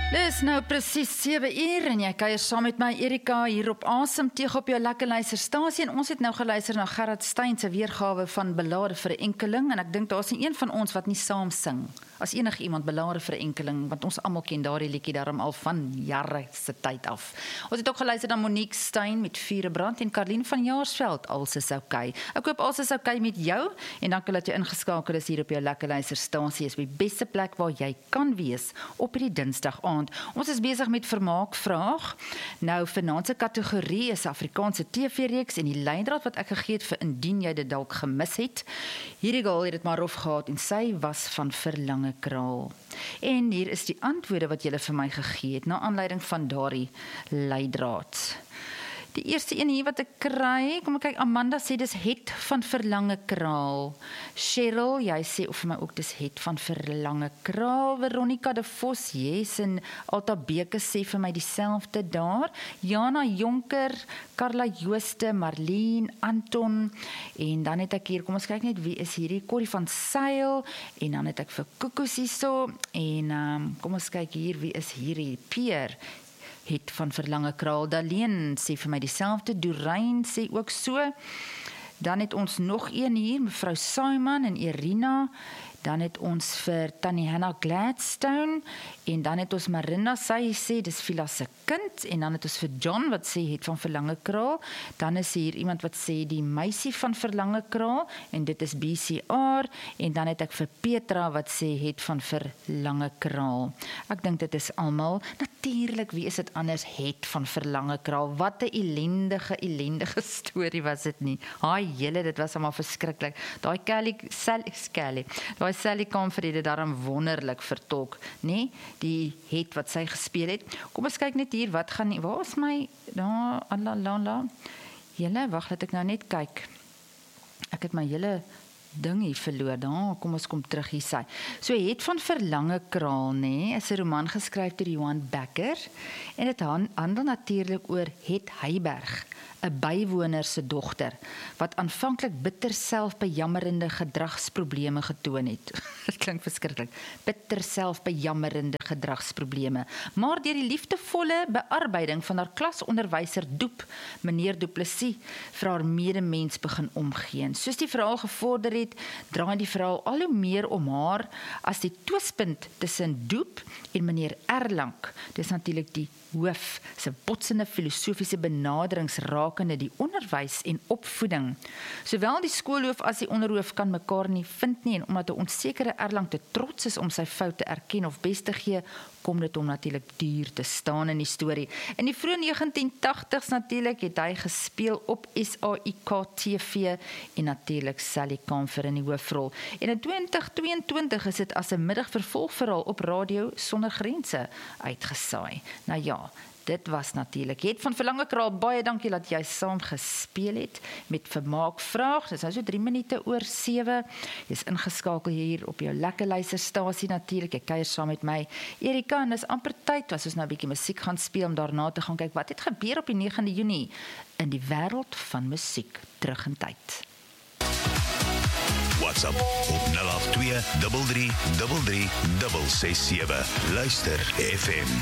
Dis nou presies 7 uur en jy kuier saam met my Erika hier op Asem teeg op jou lekker luisterstasie en ons het nou geluister na Gerard Steyn se weergawe van Belade vir 'n enkeling en ek dink daar's nie een van ons wat nie saam sing as enige iemand Belade vir 'n enkeling, want ons almal ken daardie liedjie daarom al van jare se tyd af. Ons het ook geluister na Monique Steyn met Vurebrand en Karlien van Jaarsveld, Alles is okay. Ek hoop alles is okay met jou en dankie dat jy ingeskakel is hier op jou lekker luisterstasie. Is die beste plek waar jy kan wees op hierdie Dinsdag aand. Ons is besig met vermaakvraag. Nou, vanaand se kategorie is Afrikaanse TV-reeks en die leidraad wat ek gegee het vir indien jy dit dalk gemis het. Hierdie girl het dit maar rof gehad en sy was van Verlange Kraal. En hier is die antwoorde wat julle vir my gegee het na aanleiding van daardie leidraad. Die eerste een hier wat ek kry, kom ek kyk, Amanda sê dis Het van Verlange Kraal. Cheryl, jy sê of vir my ook dis Het van Verlange Kraal. Veronica de Vos, yes, en Alta Beke sê vir my dieselfde daar. Jana Jonker, Carla Jooste, Marlene, Anton, en dan het ek hier, kom ons kyk net wie is hierdie, Corrie van Sail, en dan het ek vir Koekoes hierso, en kom ons kyk hier, wie is hierdie, Pierre, Het van Verlange Kraal. Daleen sê vir my dieselfde, Doreen sê ook so. Dan het ons nog een hier, mevrou Simon en Irina. Dan het ons vir Tannie Hannah Gladstone, en dan het ons Marinda, sy sê, dis Vila se kind, en dan het ons vir John, wat sê Het van Verlange Kraal, dan is hier iemand wat sê die meisie van Verlange Kraal, en dit is BCR, en dan het ek vir Petra, wat sê Het van Verlange Kraal. Ek dink dit is almal, natuurlik, wie is dit anders, Het van Verlange Kraal, wat 'n ellendige storie was dit nie, julle, dit was allemaal verskriklik, daai Sally Kamfer het dit daarom wonderlik vertolk, nee, die Het wat sy gespeel het. Kom ons kyk net hier, wat gaan, waar is my, julle, wacht, laat ek nou net kyk, ek het my hele ding hier verloor, kom ons kom terug hier sy. So Het van Verlange Kraal, nee, is 'n roman geskryf deur Johan Becker, en dit handel natuurlik oor Het Heiberg, 'n bywoner se dogter, wat aanvanklik bitter selfbejammerende gedragsprobleme getoon het. Dit klink verskriklik. Bitter selfbejammerende gedragsprobleme. Maar deur die liefdevolle bearbeiding van haar klasonderwyser Doep, meneer Du Plessis, vir haar medemens begin omgee. Soos die verhaal gevorder het, draai die verhaal al hoe meer om haar as die twispunt tussen Doep en meneer Erlang. Dis natuurlik die hoof se botsende filosofiese benaderings rakende die onderwys en opvoeding. Sowel die skoolhoof as die onderhoof kan mekaar nie vind nie, en omdat 'n onsekere Erlang te trots is om sy fout te erken of bes te gee, kom dit hom natuurlik duur te staan in die storie. In die vroeë 1980s natuurlik het hy gespeel op SAIK TV en natuurlik Sally Kamfer in die hoofrol. En in 2022 is dit as 'n middagvervolgverhaal op Radio Sonder Grense uitgesaai. Nou ja, dit was natuurlik Het van Verlange Kraal, baie dankie dat jy saam gespeel het met Vermaakvraag. Dis nou so 3 minute oor 7. Jy's ingeskakel hier op jou lekker luisterstasie natuurlik. Jy kuier saam met my Erika, en dis amper tyd as ons nou 'n bietjie musiek gaan speel om daarna te gaan kyk wat het gebeur op die 9de Junie in die wêreld van musiek. Terug in tyd. WhatsApp op 082 33 33 667. Luister FM.